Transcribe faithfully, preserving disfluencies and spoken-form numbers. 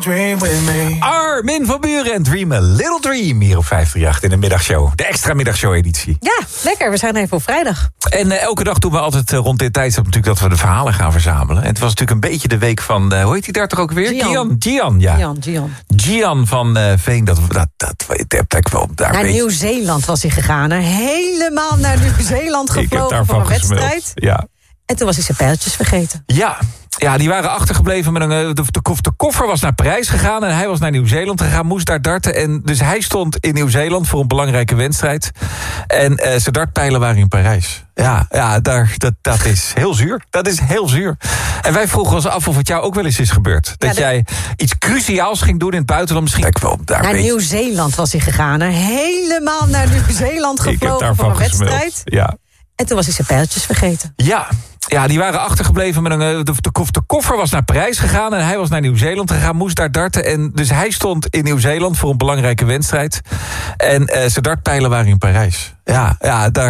dream with me. Armin van Buuren en Dream a Little Dream hier op vijfhonderdachttien in de middagshow. De extra middagshow-editie. Ja, lekker. We zijn even op vrijdag. En uh, elke dag doen we altijd uh, rond dit tijdstip natuurlijk dat we de verhalen gaan verzamelen. En het was natuurlijk een beetje de week van, uh, hoe heet die daar toch ook weer? Gian. Gian, ja. Gian, Gian. Gian van uh, Veen, dat, dat, dat, dat, dat ik wel daar Naar een beetje... Nieuw-Zeeland was hij gegaan. Hè? Helemaal naar Nieuw-Zeeland Ik heb gevlogen daarvan voor een gesmeld. wedstrijd. Ja. En toen was hij zijn pijltjes vergeten. Ja. Ja, die waren achtergebleven met een. De, de, de koffer was naar Parijs gegaan en hij was naar Nieuw-Zeeland gegaan, moest daar darten. En dus hij stond in Nieuw-Zeeland voor een belangrijke wedstrijd. En uh, zijn dartpijlen waren in Parijs. Ja, ja daar, dat, dat is heel zuur. Dat is heel zuur. En wij vroegen ons af of het jou ook wel eens is gebeurd. Dat ja, de... jij iets cruciaals ging doen in het buitenland. Misschien ik wel daar naar beetje... Nieuw-Zeeland was hij gegaan. Hè? Helemaal naar Nieuw-Zeeland gevlogen voor een wedstrijd. Ja. En toen was hij zijn pijltjes vergeten. Ja. Ja, die waren achtergebleven met een. De, de, de koffer was naar Parijs gegaan en hij was naar Nieuw-Zeeland gegaan, moest daar darten. En dus hij stond in Nieuw-Zeeland voor een belangrijke wedstrijd. En uh, zijn dartpijlen waren in Parijs. Ja, ja daar.